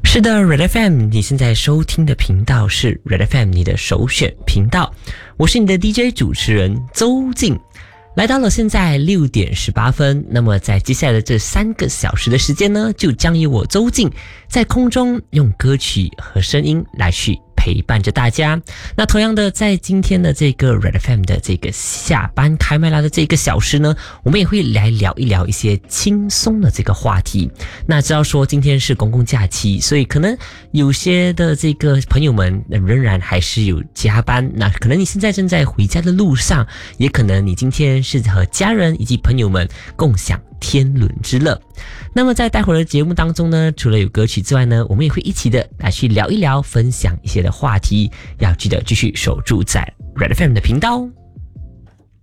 是的 Red FM， 你现在收听的频道是 Red FM 你的首选频道，我是你的 DJ 主持人周静。来到了现在6点18分，那么在接下来的这3个小时的时间呢，就将由我周静在空中用歌曲和声音来去陪伴着大家。那同样的，在今天的这个 Red FM 的这个下班开麦啦的这个小时呢，我们也会来聊一聊一些轻松的这个话题。那知道说今天是公共假期，所以可能有些的这个朋友们仍然还是有加班，那可能你现在正在回家的路上，也可能你今天是和家人以及朋友们共享天伦之乐。那么在待会儿的节目当中呢，除了有歌曲之外呢，我们也会一起的来去聊一聊，分享一些的话题，要记得继续守住在 Red FM 的频道。